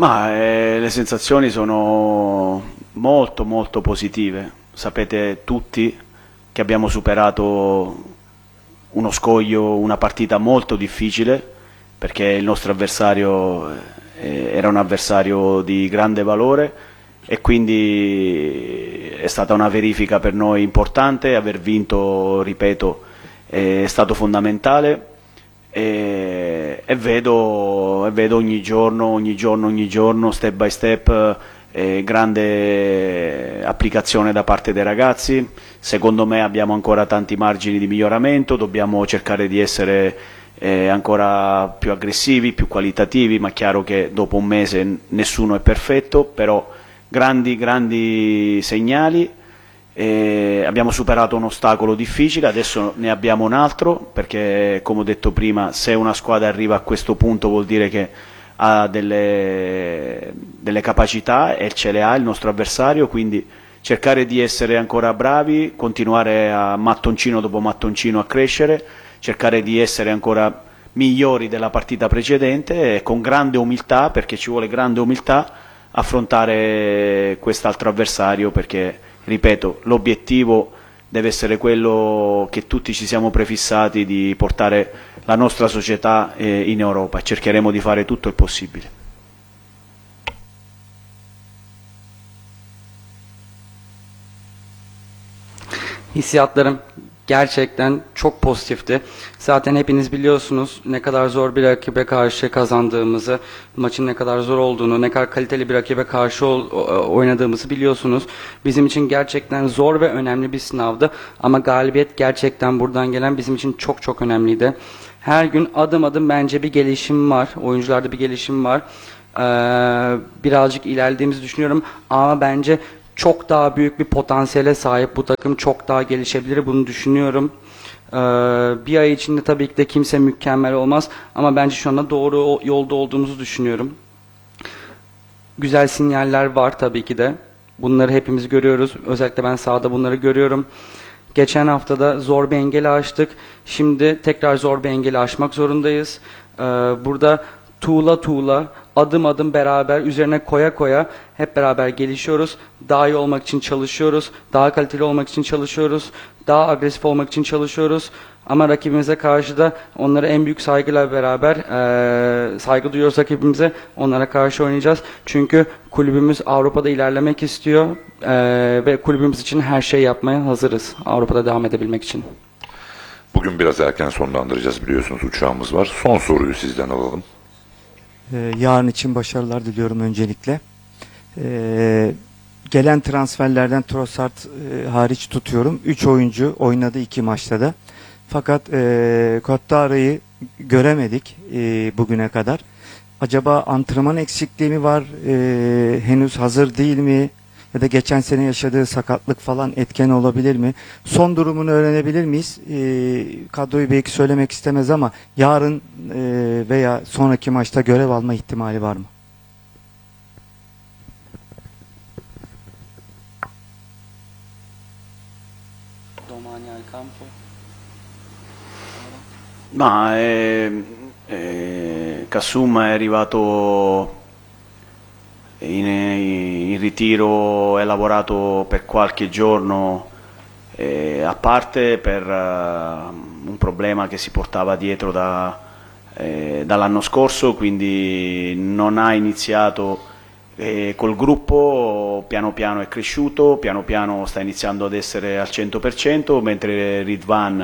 Le sensazioni sono molto molto positive. Sapete tutti che abbiamo superato uno scoglio, una partita molto difficile, perché il nostro avversario era un avversario di grande valore e quindi è stata una verifica per noi importante. Aver vinto, ripeto, è stato fondamentale. E vedo ogni giorno, step by step, grande applicazione da parte dei ragazzi. Secondo me abbiamo ancora tanti margini di miglioramento, dobbiamo cercare di essere ancora più aggressivi, più qualitativi, ma è chiaro che dopo un mese nessuno è perfetto, però grandi segnali. Abbiamo superato un ostacolo difficile, adesso ne abbiamo un altro, perché come ho detto prima, se una squadra arriva a questo punto vuol dire che ha delle capacità e ce le ha il nostro avversario, quindi cercare di essere ancora bravi, continuare a mattoncino dopo mattoncino a crescere, cercare di essere ancora migliori della partita precedente e con grande umiltà, perché ci vuole grande umiltà, affrontare quest'altro avversario, perché ripeto, l'obiettivo deve essere quello che tutti ci siamo prefissati, di portare la nostra società in Europa, e cercheremo di fare tutto il possibile. Hissiyatlarım gerçekten çok pozitifti. Zaten hepiniz biliyorsunuz ne kadar zor bir rakibe karşı kazandığımızı, maçın ne kadar zor olduğunu, ne kadar kaliteli bir rakibe karşı oynadığımızı biliyorsunuz. Bizim için gerçekten zor ve önemli bir sınavdı. Ama galibiyet gerçekten buradan gelen bizim için çok çok önemliydi. Her gün adım adım bence bir gelişim var. Oyuncularda bir gelişim var. Birazcık ilerlediğimizi düşünüyorum. Ama bence çok daha büyük bir potansiyele sahip bu takım, çok daha gelişebilir, bunu düşünüyorum. Bir ay içinde tabii ki de kimse mükemmel olmaz ama bence şu anda doğru yolda olduğumuzu düşünüyorum. Güzel sinyaller var tabii ki de. Bunları hepimiz görüyoruz. Özellikle ben sahada bunları görüyorum. Geçen haftada zor bir engeli aştık. Şimdi tekrar zor bir engeli aşmak zorundayız. Burada tuğla adım adım beraber üzerine koya koya hep beraber gelişiyoruz. Daha iyi olmak için çalışıyoruz. Daha kaliteli olmak için çalışıyoruz. Daha agresif olmak için çalışıyoruz. Ama rakibimize karşı da onlara en büyük saygıyla beraber saygı duyuyoruz rakibimize. Onlara karşı oynayacağız. Çünkü kulübümüz Avrupa'da ilerlemek istiyor ve kulübümüz için her şey yapmaya hazırız. Avrupa'da devam edebilmek için. Bugün biraz erken sonlandıracağız, biliyorsunuz uçağımız var. Son soruyu sizden alalım. Yarın için başarılar diliyorum öncelikle. Gelen transferlerden Trossard hariç tutuyorum. 3 oyuncu oynadı 2 maçta da. Fakat Quattara'yı göremedik bugüne kadar. Acaba antrenman eksikliği mi var? Henüz hazır değil mi? Ya da geçen sene yaşadığı sakatlık falan etken olabilir mi? Son durumunu öğrenebilir miyiz? Kadroyu belki söylemek istemez ama yarın veya sonraki maçta görev alma ihtimali var mı? Domani al campo. Kasum è arrivato in ritiro, è lavorato per qualche giorno a parte per un problema che si portava dietro dall'anno scorso, quindi non ha iniziato col gruppo. Piano piano è cresciuto, piano piano sta iniziando ad essere al 100%, mentre Ridvan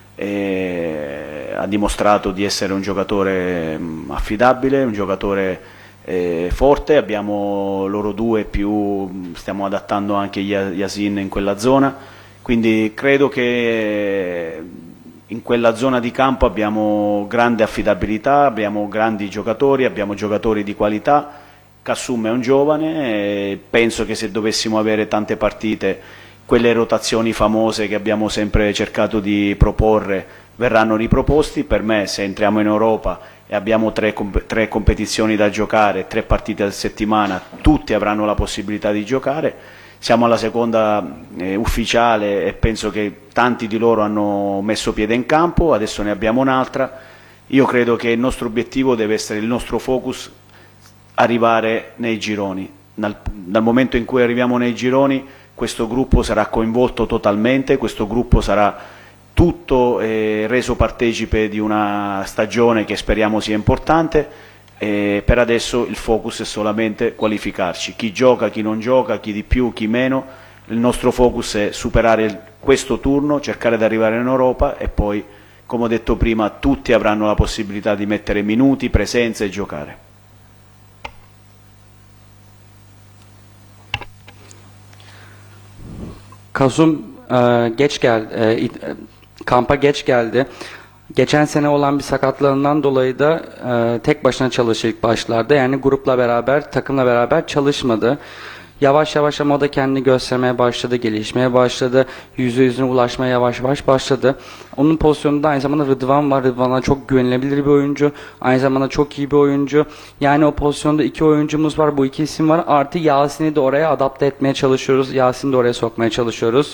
ha dimostrato di essere un giocatore affidabile, un giocatore forte. Abbiamo loro due, più stiamo adattando anche Yasin in quella zona, quindi credo che in quella zona di campo abbiamo grande affidabilità, abbiamo grandi giocatori, abbiamo giocatori di qualità. Kasum è un giovane e penso che se dovessimo avere tante partite, quelle rotazioni famose che abbiamo sempre cercato di proporre verranno riproposti. Per me, se entriamo in Europa e abbiamo tre competizioni da giocare, 3 partite a settimana, tutti avranno la possibilità di giocare. Siamo alla seconda ufficiale e penso che tanti di loro hanno messo piede in campo, adesso ne abbiamo un'altra. Io credo che il nostro obiettivo deve essere, il nostro focus arrivare nei gironi. Dal momento in cui arriviamo nei gironi, questo gruppo sarà coinvolto totalmente, questo gruppo sarà tutto reso partecipe di una stagione che speriamo sia importante. Per adesso il focus è solamente qualificarci, chi gioca, chi non gioca, chi di più, chi meno. Il nostro focus è superare questo turno, cercare di arrivare in Europa e poi, come ho detto prima, tutti avranno la possibilità di mettere minuti, presenze e giocare. Kasum geç geldi, kampa geç geldi. Geçen sene olan bir sakatlığından dolayı da tek başına çalıştı ilk başlarda. Yani grupla beraber, takımla beraber çalışmadı. Yavaş yavaş ama o da kendini göstermeye başladı, gelişmeye başladı. %100'üne ulaşmaya yavaş yavaş başladı. Onun pozisyonunda aynı zamanda Rıdvan var. Rıdvan'a çok güvenilebilir bir oyuncu. Aynı zamanda çok iyi bir oyuncu. Yani o pozisyonda iki oyuncumuz var. Bu iki isim var. Artı Yasin'i de oraya adapte etmeye çalışıyoruz. Yasin'i de oraya sokmaya çalışıyoruz.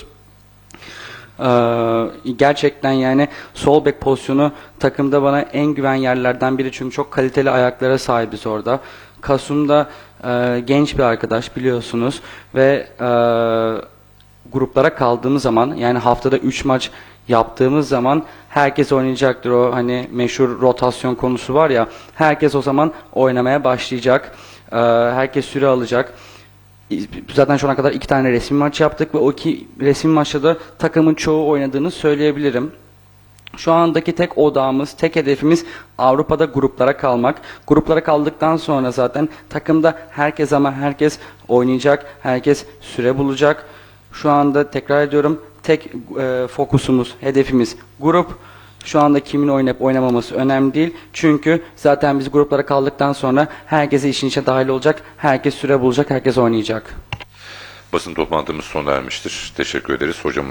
Gerçekten yani sol bek pozisyonu takımda bana en güven yerlerden biri, çünkü çok kaliteli ayaklara sahibiz orada. Kasum da genç bir arkadaş biliyorsunuz ve gruplara kaldığımız zaman, yani haftada 3 maç yaptığımız zaman herkes oynayacaktır. O hani meşhur rotasyon konusu var ya, herkes o zaman oynamaya başlayacak. Herkes süre alacak. Zaten şu ana kadar 2 tane resmi maç yaptık ve o 2 resmi maçta da takımın çoğu oynadığını söyleyebilirim. Şu andaki tek odağımız, tek hedefimiz Avrupa'da gruplara kalmak. Gruplara kaldıktan sonra zaten takımda herkes ama herkes oynayacak, herkes süre bulacak. Şu anda tekrar ediyorum, tek fokusumuz, hedefimiz grup. Şu anda kimin oynayıp oynamaması önemli değil. Çünkü zaten biz gruplara kaldıktan sonra herkes işin içine dahil olacak, herkes süre bulacak, herkes oynayacak. Basın toplantımız sona ermiştir. Teşekkür ederiz hocam.